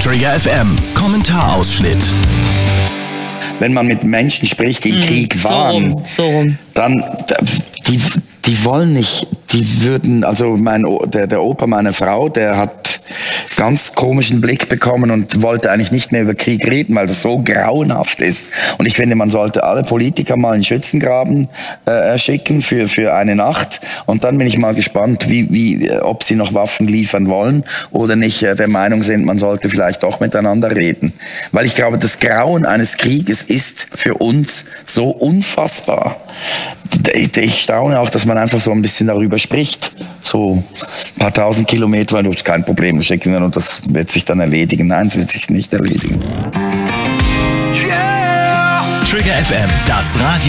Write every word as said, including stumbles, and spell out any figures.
Trigger F M, Kommentarausschnitt. Wenn man mit Menschen spricht, die im Mm, Krieg so waren, rum, so rum. dann, die, die wollen nicht, die würden, also mein, O- der, der Opa meiner Frau, der hat ganz komischen Blick bekommen und wollte eigentlich nicht mehr über Krieg reden, weil das so grauenhaft ist. Und ich finde, man sollte alle Politiker mal in Schützengraben äh, erschicken für, für eine Nacht. Und dann bin ich mal gespannt, wie, wie, ob sie noch Waffen liefern wollen oder nicht äh, der Meinung sind, man sollte vielleicht doch miteinander reden. Weil ich glaube, das Grauen eines Krieges ist für uns so unfassbar. Ich staune auch, dass man einfach so ein bisschen darüber spricht. So ein paar tausend Kilometer, das ist kein Problem, wir schicken dann und das wird sich dann erledigen. Nein, es wird sich nicht erledigen. Trigger F M, das Radio.